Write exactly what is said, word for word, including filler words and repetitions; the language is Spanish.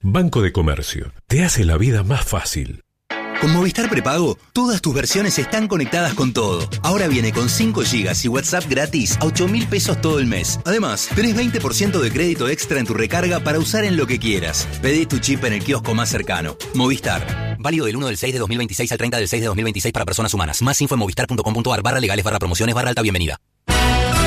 Banco de Comercio. Te hace la vida más fácil. Con Movistar Prepago, todas tus versiones están conectadas con todo. Ahora viene con cinco gigas y WhatsApp gratis a ocho mil pesos todo el mes. Además, tenés veinte por ciento de crédito extra en tu recarga para usar en lo que quieras. Pedí tu chip en el kiosco más cercano. Movistar. Válido del uno del seis de dos mil veintiséis al treinta del seis de dos mil veintiséis para personas humanas. Más info en movistar punto com punto ar barra legales barra promociones barra alta bienvenida.